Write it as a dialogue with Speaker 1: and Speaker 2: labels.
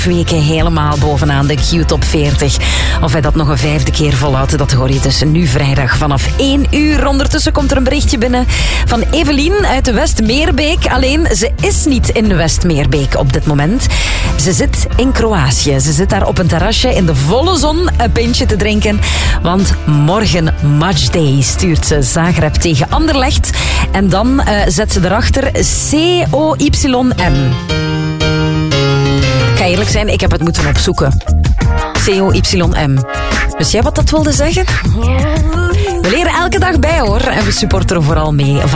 Speaker 1: weken helemaal bovenaan de Q-top 40. Of hij dat nog een 5e keer volhoudt, dat hoor je dus nu vrijdag vanaf 1 uur. Ondertussen komt er een berichtje binnen van Evelien uit de Westmeerbeek. Alleen, ze is niet in de Westmeerbeek op dit moment. Ze zit in Kroatië. Ze zit daar op een terrasje in de volle zon een pintje te drinken. Want morgen matchday stuurt ze Zagreb tegen Anderlecht. En dan zet ze erachter COYM. Ik ga eerlijk zijn, ik heb het moeten opzoeken. COYM. Wist jij wat dat wilde zeggen? We leren elke dag bij, hoor. En we supporteren vooral mee.